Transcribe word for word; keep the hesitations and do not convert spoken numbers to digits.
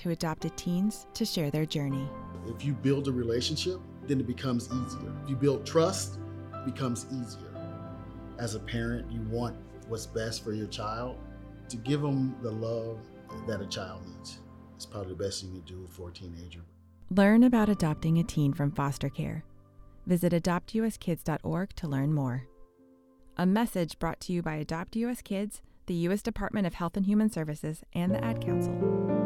to adopted teens to share their journey. If you build a relationship, then it becomes easier. If you build trust, it becomes easier. As a parent, you want what's best for your child. To give them the love that a child needs is probably the best thing you can do for a teenager. Learn about adopting a teen from foster care. Visit adopt u s kids dot org to learn more. A message brought to you by Adopt U S Kids, the U S Department of Health and Human Services, and the Ad Council.